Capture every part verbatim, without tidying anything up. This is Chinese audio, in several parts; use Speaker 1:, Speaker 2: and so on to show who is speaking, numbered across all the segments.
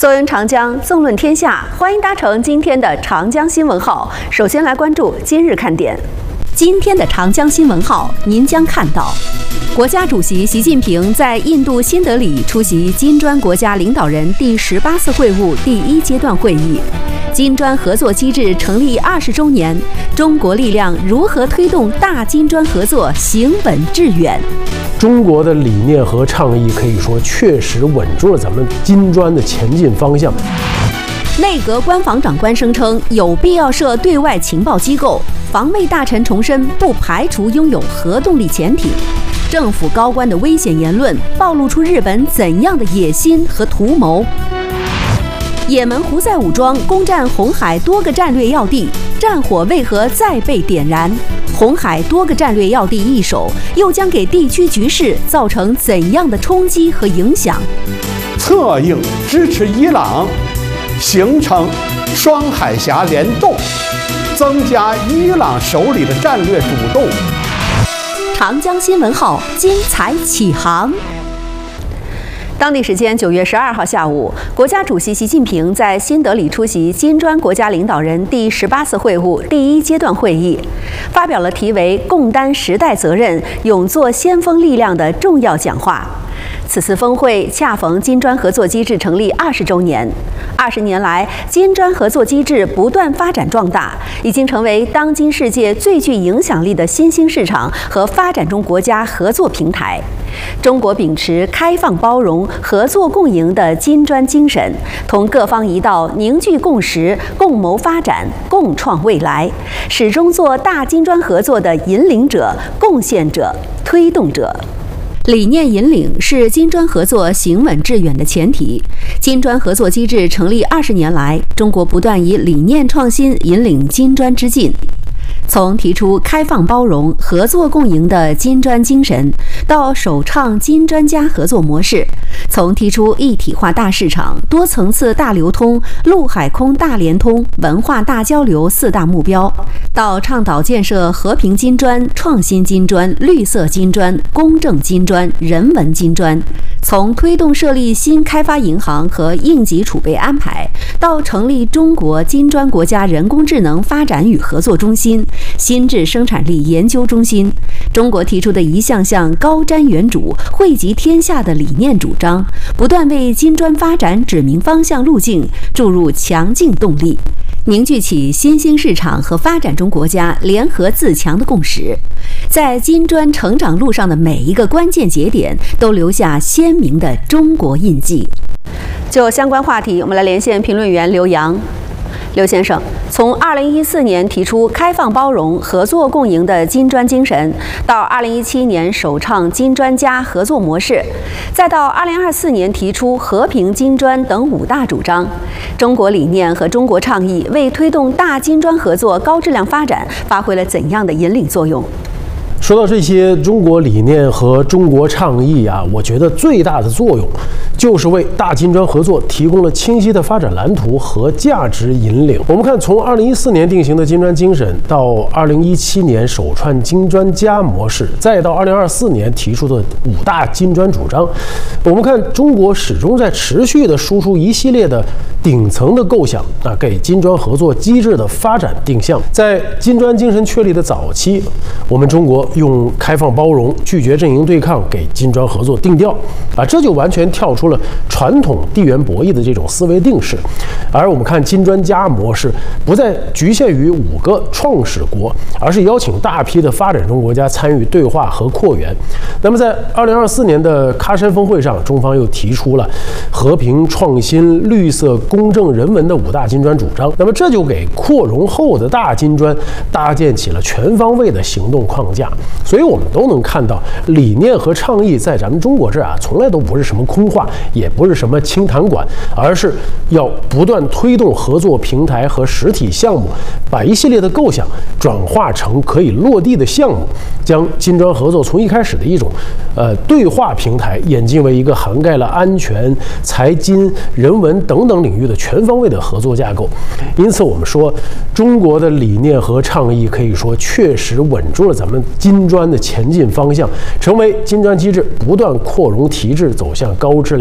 Speaker 1: 坐拥长江，纵论天下，欢迎搭乘今天的长江新闻号。首先来关注今日看点。今天的长江新闻号，您将看到，国家主席习近平在印度新德里出席金砖国家领导人第十八次会晤第一阶段会议。金砖合作机制成立二十周年，中国力量如何推动大金砖合作行稳致远？
Speaker 2: 中国的理念和倡议可以说确实稳住了咱们金砖的前进方向。
Speaker 1: 内阁官房长官声称有必要设对外情报机构，防卫大臣重申不排除拥有核动力潜艇。政府高官的危险言论暴露出日本怎样的野心和图谋？也门胡塞武装攻占红海多个战略要地，战火为何再被点燃？红海多个战略要地易手，又将给地区局势造成怎样的冲击和影响？
Speaker 3: 策应支持伊朗形成双海峡联动，增加伊朗手里的战略主动。
Speaker 1: 长江新闻号精彩启航。当地时间九月十二号下午，国家主席习近平在新德里出席金砖国家领导人第十八次会晤第一阶段会议，发表了题为“共担时代责任，勇做先锋力量”的重要讲话。此次峰会恰逢金砖合作机制成立二十周年。二十年来，金砖合作机制不断发展壮大，已经成为当今世界最具影响力的新兴市场和发展中国家合作平台。中国秉持开放包容、合作共赢的金砖精神，同各方一道凝聚共识，共谋发展，共创未来，始终做大金砖合作的引领者、贡献者、推动者。理念引领是金砖合作行稳致远的前提。金砖合作机制成立二十年来，中国不断以理念创新引领金砖之进。从提出开放包容、合作共赢的金砖精神，到首倡金砖加合作模式；从提出一体化大市场、多层次大流通、陆海空大联通、文化大交流四大目标，到倡导建设和平金砖、创新金砖、绿色金砖、公正金砖、人文金砖；从推动设立新开发银行和应急储备安排，到成立中国金砖国家人工智能发展与合作中心、新质生产力研究中心，中国提出的一项项高瞻远瞩、惠及天下的理念主张，不断为金砖发展指明方向路径，注入强劲动力，凝聚起新兴市场和发展中国家联合自强的共识，在金砖成长路上的每一个关键节点都留下鲜明的中国印记。就相关话题，我们来连线评论员刘洋。刘先生，从二零一四年提出开放包容、合作共赢的金砖精神，到二零一七年首倡金砖加合作模式，再到二零二四年提出和平金砖等五大主张，中国理念和中国倡议为推动大金砖合作高质量发展发挥了怎样的引领作用？
Speaker 2: 说到这些中国理念和中国倡议啊，我觉得最大的作用就是为大金砖合作提供了清晰的发展蓝图和价值引领。我们看，从二零一四年定型的金砖精神，到二零一七年首创金砖加模式，再到二零二四年提出的五大金砖主张，我们看中国始终在持续的输出一系列的顶层的构想啊，给金砖合作机制的发展定向。在金砖精神确立的早期，我们中国用开放包容、拒绝阵营对抗给金砖合作定调啊，这就完全跳出了传统地缘博弈的这种思维定式。而我们看金砖加模式，不再局限于五个创始国，而是邀请大批的发展中国家参与对话和扩员。那么在二零二四年的喀山峰会上，中方又提出了和平、创新、绿色、公正、人文的五大金砖主张。那么这就给扩容后的大金砖搭建起了全方位的行动框架。所以我们都能看到，理念和倡议在咱们中国这儿啊，从来都不是什么空话，也不是什么清谈馆，而是要不断推动合作平台和实体项目，把一系列的构想转化成可以落地的项目，将金砖合作从一开始的一种呃对话平台，演进为一个涵盖了安全、财经、人文等等领域的全方位的合作架构。因此，我们说中国的理念和倡议可以说确实稳住了咱们金砖的前进方向，成为金砖机制不断扩容提质走向高质量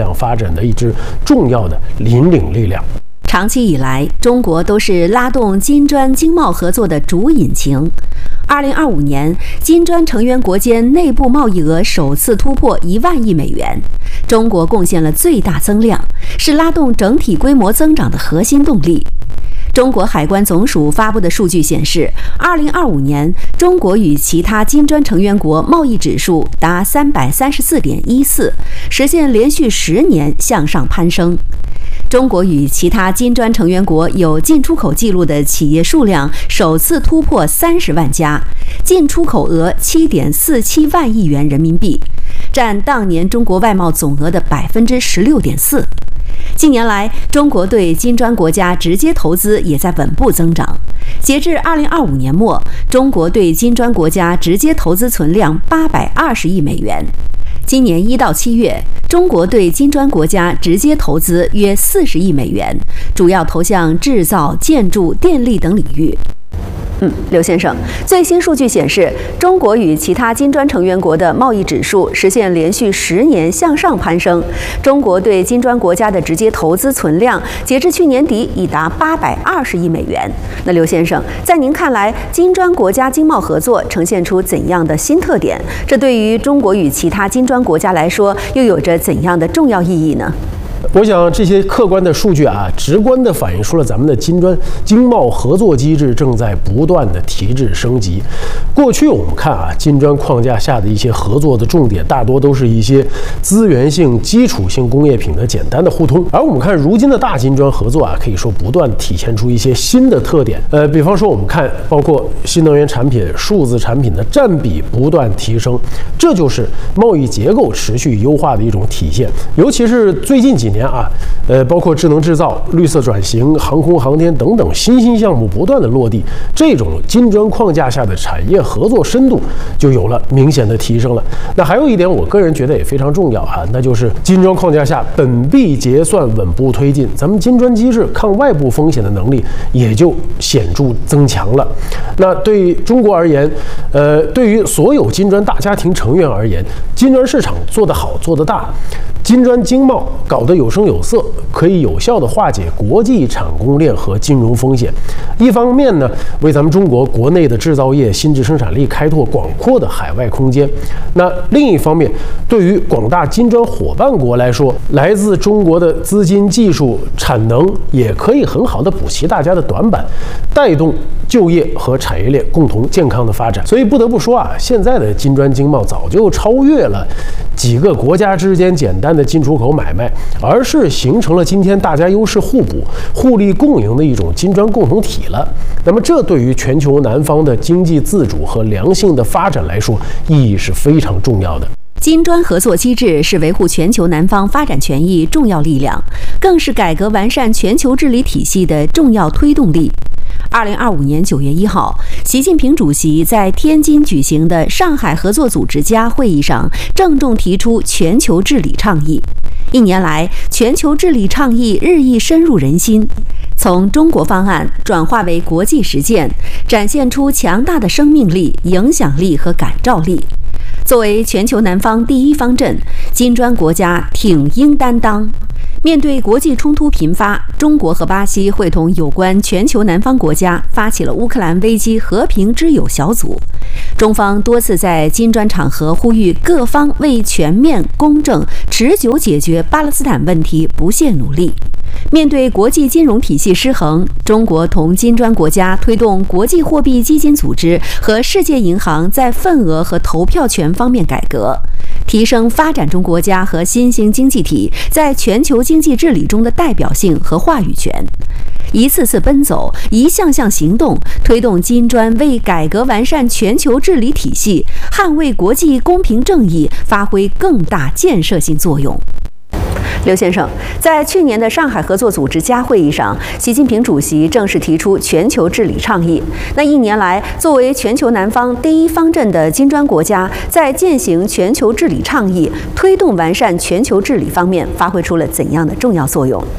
Speaker 2: 量发展的一支重要的引领力量。
Speaker 1: 长期以来，中国都是拉动金砖经贸合作的主引擎。二零二五年，金砖成员国间内部贸易额首次突破一万亿美元，中国贡献了最大增量，是拉动整体规模增长的核心动力。中国海关总署发布的数据显示，二零二五年中国与其他金砖成员国贸易指数达三百三十四点一四，实现连续十年向上攀升。中国与其他金砖成员国有进出口记录的企业数量首次突破三十万家，进出口额七点四七万亿元人民币，占当年中国外贸总额的百分之十六点四。近年来，中国对金砖国家直接投资也在稳步增长。截至二零二五年末，中国对金砖国家直接投资存量八百二十亿美元。今年一到七月，中国对金砖国家直接投资约四十亿美元，主要投向制造、建筑、电力等领域。嗯，刘先生，最新数据显示，中国与其他金砖成员国的贸易指数实现连续十年向上攀升。中国对金砖国家的直接投资存量，截至去年底已达八百二十亿美元。那刘先生，在您看来，金砖国家经贸合作呈现出怎样的新特点？这对于中国与其他金砖国家来说，又有着怎样的重要意义呢？
Speaker 2: 我想这些客观的数据啊，直观地反映出了咱们的金砖经贸合作机制正在不断的提质升级。过去我们看啊，金砖框架下的一些合作的重点，大多都是一些资源性、基础性工业品的简单的互通。而我们看如今的大金砖合作啊，可以说不断体现出一些新的特点。呃，比方说我们看，包括新能源产品、数字产品的占比不断提升，这就是贸易结构持续优化的一种体现。尤其是最近几年啊，呃，包括智能制造、绿色转型、航空航天等等新兴项目不断的落地，这种金砖框架下的产业合作深度就有了明显的提升了。那还有一点，我个人觉得也非常重要啊，那就是金砖框架下本币结算稳步推进，咱们金砖机制抗外部风险的能力也就显著增强了。那对于中国而言，呃，对于所有金砖大家庭成员而言，金砖市场做得好、做得大，金砖经贸搞得有声有色，可以有效地化解国际产供链和金融风险。一方面呢，为咱们中国国内的制造业新质生产力开拓广阔的海外空间；那另一方面，对于广大金砖伙伴国来说，来自中国的资金、技术、产能也可以很好地补齐大家的短板，带动就业和产业链共同健康的发展。所以不得不说啊，现在的金砖经贸早就超越了几个国家之间简单的进出口买卖，而是形成了今天大家优势互补、互利共赢的一种金砖共同体了。那么这对于全球南方的经济自主和良性的发展来说，意义是非常重要的。
Speaker 1: 金砖合作机制是维护全球南方发展权益重要力量，更是改革完善全球治理体系的重要推动力。二零二五年九月一号，习近平主席在天津举行的上海合作组织家会议上，郑重提出全球治理倡议。一年来，全球治理倡议日益深入人心，从中国方案转化为国际实践，展现出强大的生命力、影响力和感召力。作为全球南方第一方阵，金砖国家挺应担当。面对国际冲突频发，中国和巴西会同有关全球南方国家发起了乌克兰危机和平之友小组。中方多次在金砖场合呼吁各方为全面、公正、持久解决巴勒斯坦问题不懈努力。面对国际金融体系失衡，中国同金砖国家推动国际货币基金组织和世界银行在份额和投票权方面改革，提升发展中国家和新兴经济体在全球经济治理中的代表性和话语权。一次次奔走，一项项行动，推动金砖为改革完善全球治理体系、捍卫国际公平正义发挥更大建设性作用。刘先生，在去年的上海合作组织家会议上，习近平主席正式提出全球治理倡议。那一年来，作为全球南方第一方阵的金砖国家，在践行全球治理倡议、推动完善全球治理方面，发挥出了怎样的重要作用？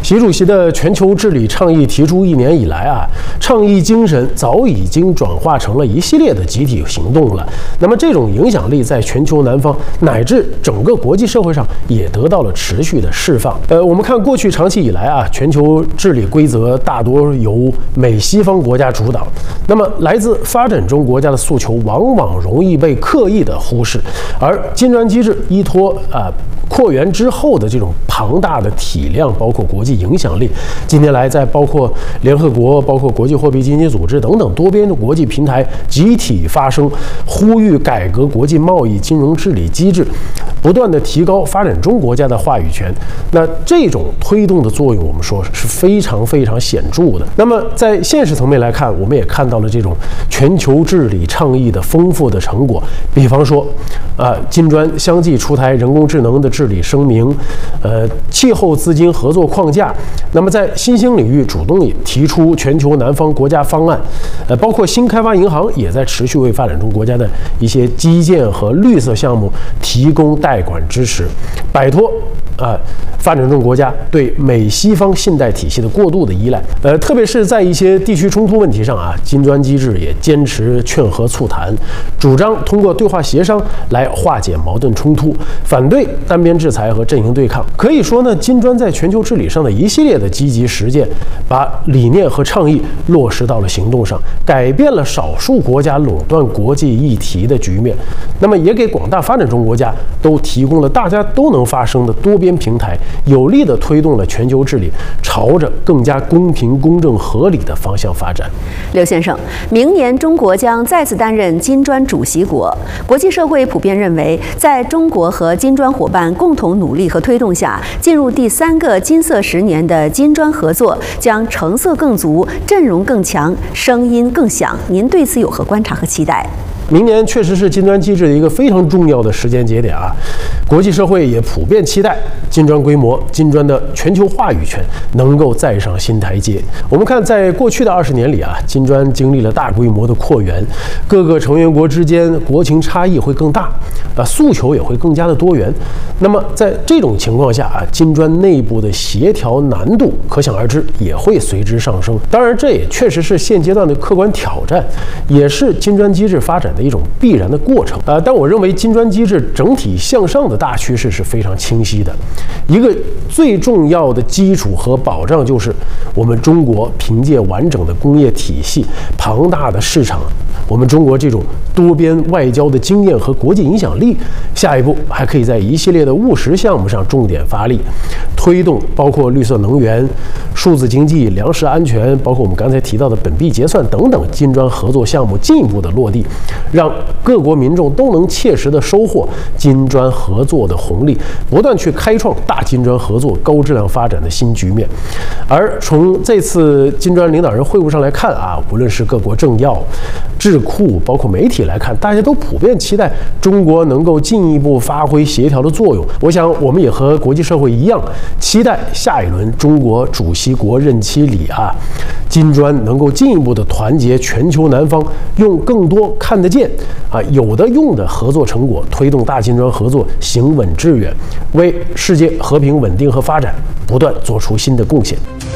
Speaker 2: 习主席的全球治理倡议提出一年以来啊，倡议精神早已经转化成了一系列的集体行动了。那么这种影响力在全球南方乃至整个国际社会上也得到了持续的释放。呃，我们看过去长期以来啊，全球治理规则大多由美西方国家主导，那么来自发展中国家的诉求往往容易被刻意的忽视，而金砖机制依托啊、呃、扩员之后的这种庞大的体量，包括国际影响力，近年来在包括联合国、包括国际货币基金组织等等多边的国际平台集体发声，呼吁改革国际贸易金融治理机制，不断的提高发展中国家的话语权。那这种推动的作用，我们说是非常非常显著的。那么在现实层面来看，我们也看到了这种全球治理倡议的丰富的成果。比方说，啊，金砖相继出台人工智能的治理声明，呃，气候资金合作框架。那么在新兴领域主动提出全球南方国家方案，呃，包括新开发银行也在持续为发展中国家的一些基建和绿色项目提供贷款支持，摆脱啊、呃、发展中国家对美西方信贷体系的过度的依赖。呃，特别是在一些地区冲突问题上啊，金砖机制也坚持劝和促谈，主张通过对话协商来化解矛盾冲突，反对单边制裁和阵营对抗。可以说呢，金砖在全球治理上的一系列的积极实践，把理念和倡议落实到了行动上，改变了少数国家垄断国际议题的局面。那么也给广大发展中国家都提供了大家都能发声的多边平台，有力地推动了全球治理朝着更加公平、公正、合理的方向发展。
Speaker 1: 刘先生，明年中国将再次担任金砖主席国，国际社会普遍认为，在中国和金砖伙伴共同努力和推动下，进入第三个金色十年的金砖合作将成色更足、阵容更强、声音更响。您对此有何观察和期待？
Speaker 2: 明年确实是金砖机制的一个非常重要的时间节点啊，国际社会也普遍期待金砖规模、金砖的全球话语权能够再上新台阶。我们看，在过去的二十年里啊，金砖经历了大规模的扩员，各个成员国之间国情差异会更大，啊，诉求也会更加的多元。那么在这种情况下啊，金砖内部的协调难度可想而知也会随之上升。当然，这也确实是现阶段的客观挑战，也是金砖机制发展的一种必然的过程。呃，但我认为金砖机制整体向上的大趋势是非常清晰的。一个最重要的基础和保障就是我们中国凭借完整的工业体系、庞大的市场，我们中国这种多边外交的经验和国际影响力，下一步还可以在一系列的务实项目上重点发力，推动包括绿色能源、数字经济、粮食安全，包括我们刚才提到的本币结算等等金砖合作项目进一步的落地，让各国民众都能切实的收获金砖合作的红利，不断去开创大金砖合作高质量发展的新局面。而从这次金砖领导人会晤上来看啊，无论是各国政要、智库，包括媒体来看，大家都普遍期待中国能够进一步发挥协调的作用。我想，我们也和国际社会一样，期待下一轮中国主席国任期里啊，金砖能够进一步的团结全球南方，用更多看得见啊有的用的合作成果，推动大金砖合作行稳致远，为世界和平稳定和发展不断做出新的贡献。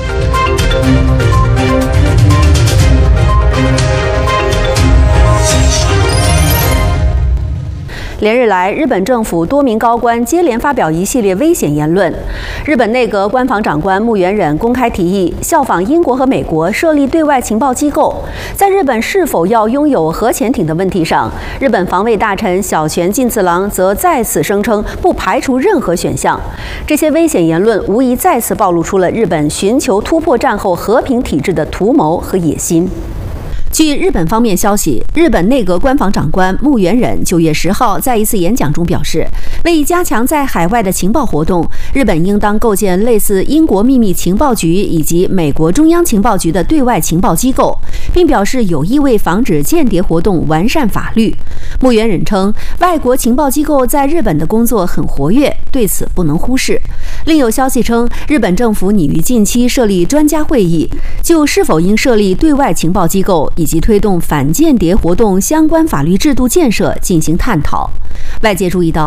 Speaker 1: 连日来，日本政府多名高官接连发表一系列危险言论。日本内阁官房长官木原忍公开提议效仿英国和美国设立对外情报机构。在日本是否要拥有核潜艇的问题上，日本防卫大臣小泉进次郎则再次声称不排除任何选项。这些危险言论无疑再次暴露出了日本寻求突破战后和平体制的图谋和野心。据日本方面消息，日本内阁官房长官木原忍九月十号在一次演讲中表示，为加强在海外的情报活动，日本应当构建类似英国秘密情报局以及美国中央情报局的对外情报机构，并表示有意为防止间谍活动完善法律。木原忍称，外国情报机构在日本的工作很活跃，对此不能忽视。另有消息称，日本政府拟于近期设立专家会议，就是否应设立对外情报机构以及推动反间谍活动相关法律制度建设进行探讨。外界注意到，今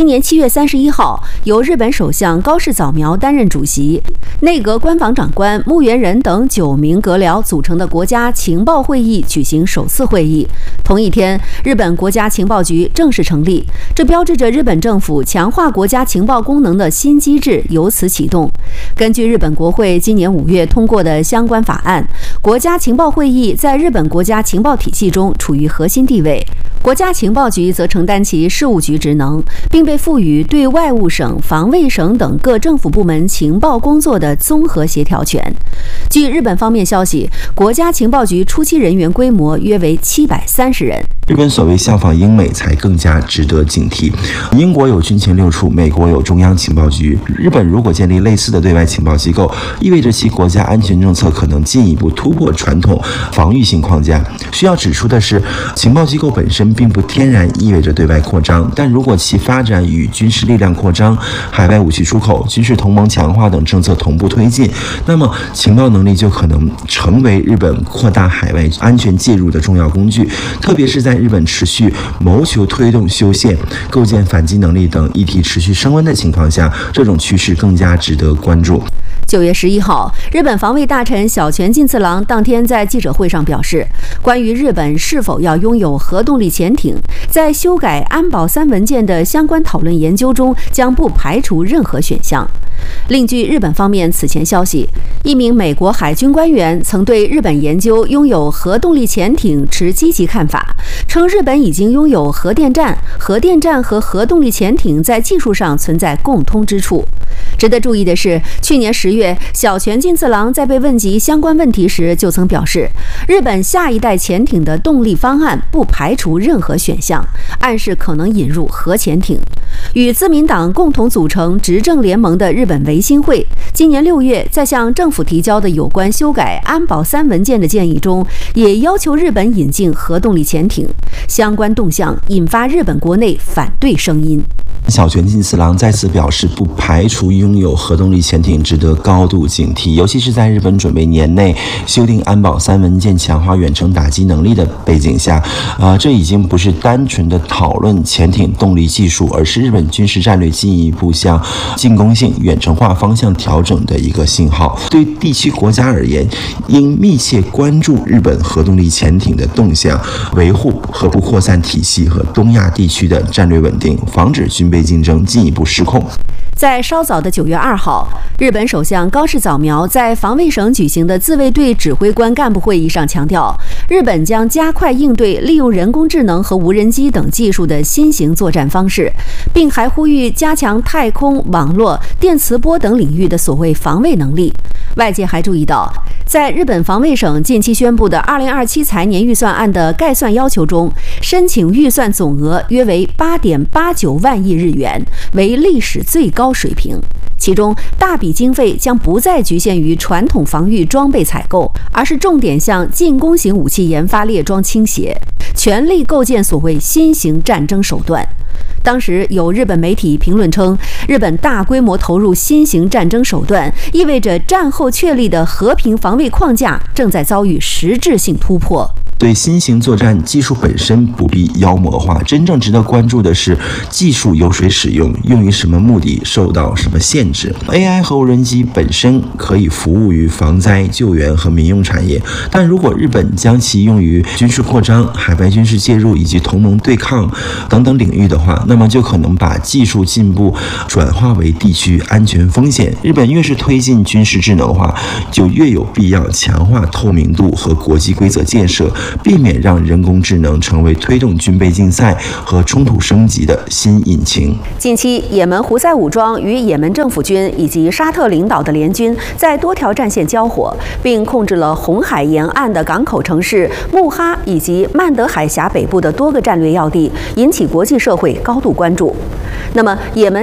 Speaker 1: 今年七月三十一号，由日本首相高市早苗担任主席，内阁官房长官木原仁等九名阁僚组成的国家情报会议举行首次会议。同一天，日本国家情报局正式成立，这标志着日本政府强化国家情报功能的新机制由此启动。根据日本国会今年五月通过的相关法案，国家情报会议在日本国家情报体系中处于核心地位。国家情报局则承担其事务局职能，并被赋予对外务省、防卫省等各政府部门情报工作的综合协调权。据日本方面消息，国家情报局初期人员规模约为七百三十人。
Speaker 4: 日本所谓效仿英美，才更加值得警惕。英国有军情六处，美国有中央情报局。日本如果建立类似的对外情报机构，意味着其国家安全政策可能进一步突破传统防御性框架。需要指出的是，情报机构本身并不天然意味着对外扩张，但如果其发展与军事力量扩张、海外武器出口、军事同盟强化等政策同步推进，那么情报能力就可能成为日本扩大海外安全介入的重要工具，特别是在日本持续谋求推动修宪、构建反击能力等议题持续升温的情况下，这种趋势更加值得关注。
Speaker 1: 九月十一号，日本防卫大臣小泉进次郎当天在记者会上表示，关于日本是否要拥有核动力潜艇，在修改安保三文件的相关讨论研究中，将不排除任何选项。另据日本方面此前消息，一名美国海军官员曾对日本研究拥有核动力潜艇持积极看法，称日本已经拥有核电站，核电站和核动力潜艇在技术上存在共通之处。值得注意的是，去年十月，小泉进次郎在被问及相关问题时，就曾表示，日本下一代潜艇的动力方案不排除任何选项，暗示可能引入核潜艇。与自民党共同组成执政联盟的日本维新会，今年六月在向政府提交的有关修改安保三文件的建议中，也要求日本引进核动力潜艇。相关动向引发日本国内反对声音。
Speaker 4: 小泉进次郎再次表示，不排除拥有核动力潜艇，值得高度警惕。尤其是在日本准备年内修订安保三文件、强化远程打击能力的背景下，呃，这已经不是单纯的讨论潜艇动力技术，而是日本军事战略进一步向进攻性、远程化方向调整的一个信号。对地区国家而言，应密切关注日本核动力潜艇的动向，维护核不扩散体系和东亚地区的战略稳定，防止军备竞争进一步失控。
Speaker 1: 在稍早的九月二号，日本首相高市早苗在防卫省举行的自卫队指挥官干部会议上强调，日本将加快应对利用人工智能和无人机等技术的新型作战方式，并还呼吁加强太空、网络、电磁波等领域的所谓防卫能力。外界还注意到，在日本防卫省近期宣布的二零二七财年预算案的概算要求中，申请预算总额约为八点八九万亿日元，为历史最高水平。其中，大笔经费将不再局限于传统防御装备采购，而是重点向进攻型武器研发列装倾斜，全力构建所谓新型战争手段。当时有日本媒体评论称，日本大规模投入新型战争手段，意味着战后确立的和平防卫框架正在遭遇实质性突破。
Speaker 4: 对新型作战技术本身不必妖魔化，真正值得关注的是技术由谁使用，用于什么目的，受到什么限制。A I 和无人机本身可以服务于防灾救援和民用产业，但如果日本将其用于军事扩张、海外军事介入以及同盟对抗等等领域的话，那么就可能把技术进步转化为地区安全风险。日本越是推进军事智能化，就越有必要强化透明度和国际规则建设，避免让人工智能成为推动军备竞赛和冲突升级的新引擎。
Speaker 1: 近期，也门胡塞武装与也门政府军以及沙特领导的联军在多条战线交火，并控制了红海沿岸的港口城市穆哈以及曼德海峡北部的多个战略要地，引起国际社会高度关注。那么，也门